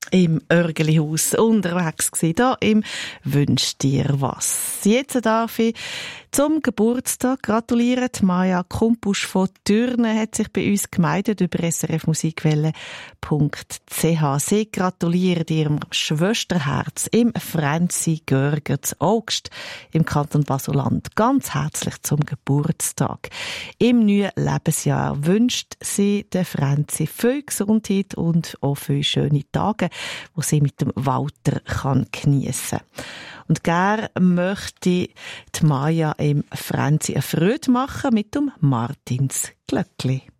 im Örgelihaus unterwegs gewesen, da im «Wünsch dir was». Jetzt darf ich zum Geburtstag gratulieren. Maja Kumpusch von Thürnen hat sich bei uns gemeldet über srfmusikwelle.ch. Sie gratuliert ihrem Schwesterherz im Franzi Görger zu Augst im Kanton Basel-Land ganz herzlich zum Geburtstag. Im neuen Lebensjahr wünscht sie der Franzi viel Gesundheit und auch viele schöne Tage, wo sie mit dem Walter geniessen kann. Und gern möchte die Maja im Franzi eine Freude machen mit dem Martins Glöckli.